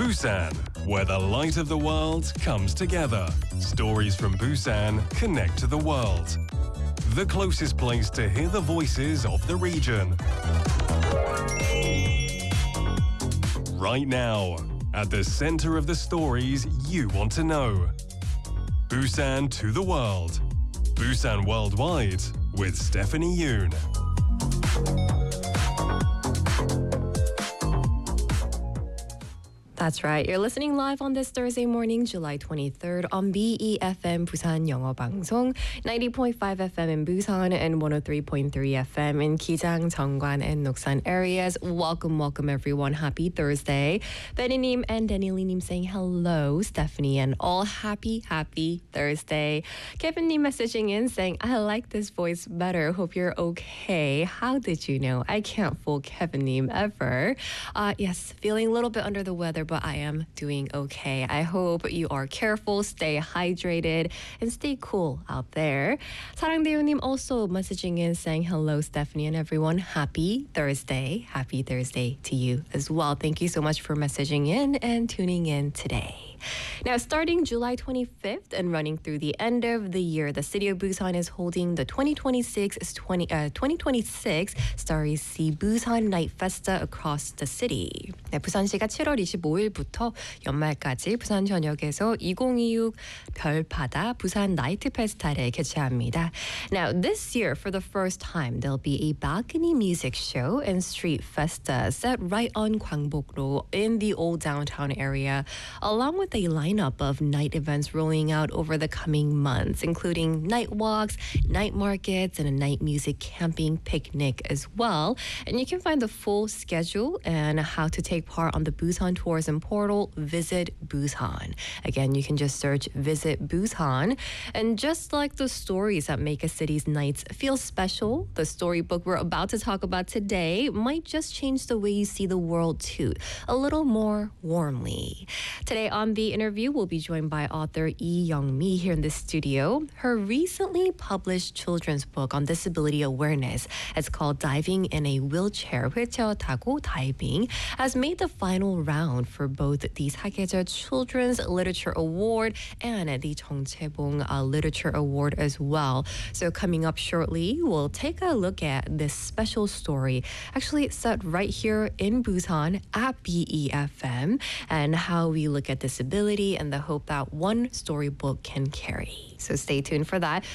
Busan, where the light of the world comes together. Stories from Busan connect to the world. The closest place to hear the voices of the region. Right now, at the center of the stories you want to know. Busan to the world. Busan Worldwide with Stephanie Yoon. That's right. You're listening live on this Thursday morning, July 23rd on BEFM Busan 영어 방송, 90.5 FM in Busan and 103.3 FM in Kijang, Jeongwan, and Noksan areas. Welcome everyone. Happy Thursday. Benny-nim and Danny-lim saying hello, Stephanie, and all happy Thursday. Kevin-nim messaging in saying, I like this voice better. Hope you're okay. How did you know? I can't fool Kevin-nim ever. Yes, feeling a little bit under the weather, but I am doing okay. I hope you are careful, stay hydrated, and stay cool out there. 사랑대우님 also messaging in saying hello, Stephanie and everyone. Happy Thursday. Happy Thursday to you as well. Thank you so much for messaging in and tuning in today. Now, starting July 25th and running through the end of the year, the city of Busan is holding the 2026 Starry Sea Busan Night Festa across the city. 네, 부산시가 7월 25일부터 연말까지 부산 전역에서 2026 별바다 부산 나이트 페스타를 개최합니다. Now, this year, for the first time, there'll be a balcony music show and street festa set right on Gwangbok-ro in the old downtown area, along with a lineup of night events rolling out over the coming months, including night walks, night markets, and a night music camping picnic as well. And you can find the full schedule and how to take part on the Busan Tourism portal, Visit Busan. Again, you can just search Visit Busan. And just like the stories that make a city's nights feel special, the storybook we're about to talk about today might just change the way you see the world too, a little more warmly. Today on the interview, we'll be joined by author Lee Young-mi here in the studio. Her recently published children's book on disability awareness, it's called Diving in a Wheelchair, wheelchair 타고 diving, has made the final round for both the 사계절 Children's Literature Award and the 정채봉 Literature Award as well. So coming up shortly, we'll take a look at this special story, actually set right here in Busan at BEFM, and how we look at disability and the hope that one storybook can carry. So stay tuned for that.